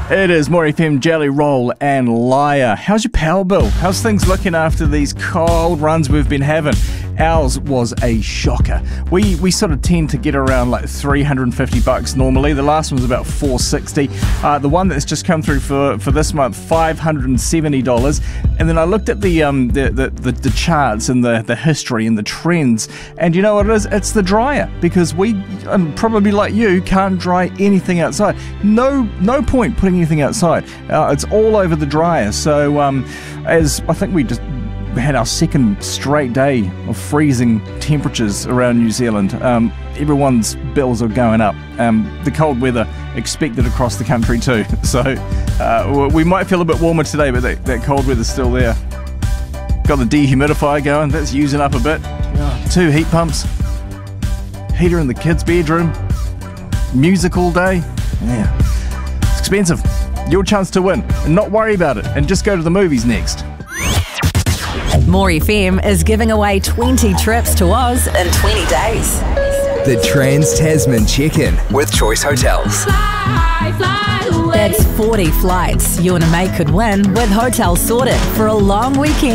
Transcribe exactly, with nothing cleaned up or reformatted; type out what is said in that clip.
It is More F M, Jelly Roll and Liar. How's your power bill? How's things looking after these cold runs we've been having? Ours was a shocker. We we sort of tend to get around like three hundred fifty bucks normally. The last one was about four sixty. Uh, the one that's just come through for, for this month, five hundred seventy dollars. And then I looked at the um the, the, the, the charts and the, the history and the trends. And you know what it is? It's the dryer. Because we, um, probably like you, can't dry anything outside. No no point putting anything outside. Uh, it's all over the dryer. So um, as I think we just had our second straight day of freezing temperatures around New Zealand. Um, everyone's bills are going up. Um, the cold weather expected across the country too. So uh, we might feel a bit warmer today, but that, that cold weather's still there. Got the dehumidifier going. That's using up a bit. Two heat pumps. Heater in the kids' bedroom. Music all day. Yeah, it's expensive. Your chance to win and not worry about it and just go to the movies next. More F M is giving away twenty trips to Oz in twenty days. The Trans-Tasman Check-In with Choice Hotels. Fly, fly away. That's forty flights you and a mate could win with hotels sorted for a long weekend.